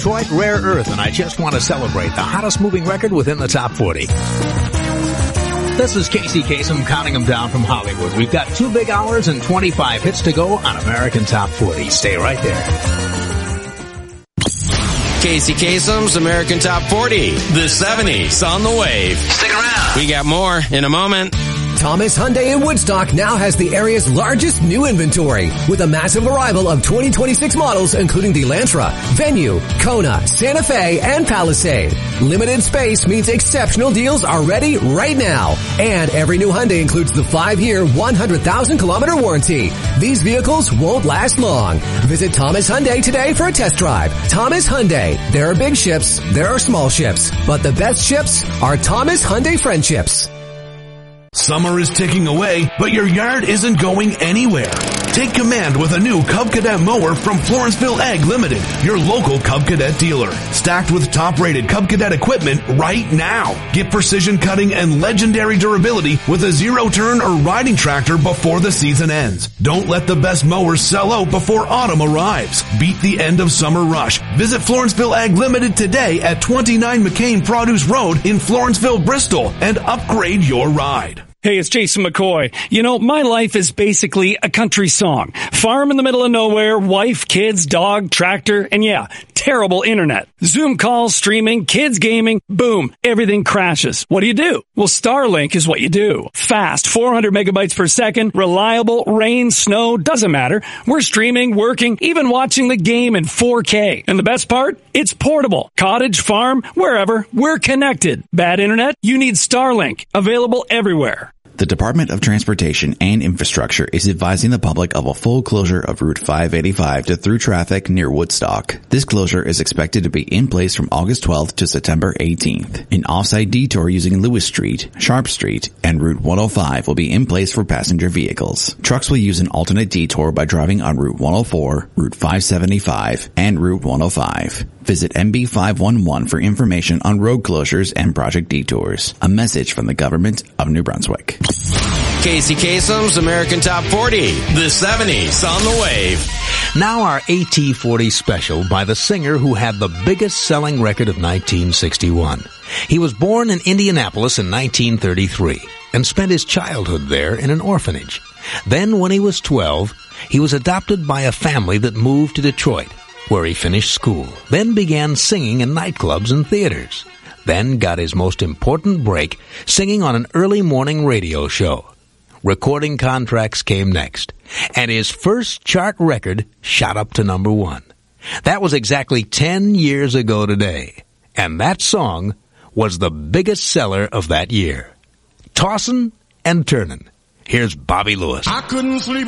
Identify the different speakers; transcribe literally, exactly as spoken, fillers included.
Speaker 1: Detroit Rare Earth, and I just want to celebrate the hottest moving record within the top forty. This is Casey Kasem counting them down from Hollywood. We've got two big hours and twenty-five hits to go on American Top forty. Stay right there.
Speaker 2: Casey Kasem's American Top forty, the seventies on the wave. Stick around. We got more in a moment.
Speaker 3: Thomas Hyundai in Woodstock now has the area's largest new inventory with a massive arrival of twenty twenty-six models including the Elantra, Venue, Kona, Santa Fe, and Palisade. Limited space means exceptional deals are ready right now. And every new Hyundai includes the five-year, one hundred thousand kilometer warranty. These vehicles won't last long. Visit Thomas Hyundai today for a test drive. Thomas Hyundai. There are big ships, there are small ships, but the best ships are Thomas Hyundai friendships.
Speaker 4: Summer is ticking away, but your yard isn't going anywhere. Take command with a new Cub Cadet mower from Florenceville Ag Limited, your local Cub Cadet dealer. Stacked with top-rated Cub Cadet equipment right now. Get precision cutting and legendary durability with a zero-turn or riding tractor before the season ends. Don't let the best mowers sell out before autumn arrives. Beat the end of summer rush. Visit Florenceville Ag Limited today at twenty-nine McCain Produce Road in Florenceville, Bristol, and upgrade your ride.
Speaker 5: Hey, it's Jason McCoy. You know, my life is basically a country song. Farm in the middle of nowhere, wife, kids, dog, tractor, and yeah, terrible internet. Zoom calls, streaming, kids gaming, boom, everything crashes. What do you do? Well, Starlink is what you do. Fast, four hundred megabytes per second, reliable, rain, snow, doesn't matter. We're streaming, working, even watching the game in four K. And the best part? It's portable. Cottage, farm, wherever, we're connected. Bad internet? You need Starlink. Available everywhere.
Speaker 6: The Department of Transportation and Infrastructure is advising the public of a full closure of Route five eighty-five to through traffic near Woodstock. This closure is expected to be in place from August twelfth to September eighteenth. An off-site detour using Lewis Street, Sharp Street, and Route one oh five will be in place for passenger vehicles. Trucks will use an alternate detour by driving on Route one oh four, Route five seventy-five, and Route one oh five. Visit M B five one one for information on road closures and project detours. A message from the government of New Brunswick.
Speaker 2: Casey Kasem's American Top forty, the seventies on the wave.
Speaker 1: Now our A T forty special by the singer who had the biggest selling record of nineteen sixty-one. He was born in Indianapolis in nineteen thirty-three and spent his childhood there in an orphanage. Then when he was twelve, he was adopted by a family that moved to Detroit, where he finished school, then began singing in nightclubs and theaters, then got his most important break singing on an early morning radio show. Recording contracts came next, and his first chart record shot up to number one. That was exactly ten years ago today, and that song was the biggest seller of that year. Tossin' and Turnin'. Here's Bobby Lewis.
Speaker 7: I couldn't sleep.